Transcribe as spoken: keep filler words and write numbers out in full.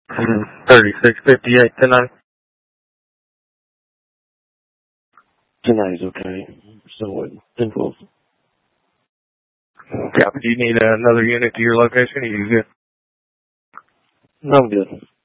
thirty-six fifty-eight tonight. Tonight is okay. So what? ten twelve. Copy. Do you need another unit to your location? Are you good? No, I'm good.